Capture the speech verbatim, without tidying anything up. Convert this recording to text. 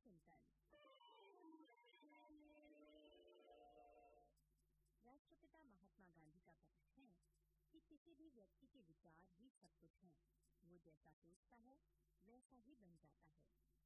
चिंतन। राष्ट्रपिता महात्मा गांधी का कथन है कि किसी भी व्यक्ति के विचार ही सब कुछ हैं। वो जैसा सोचता है वैसा ही बन जाता है।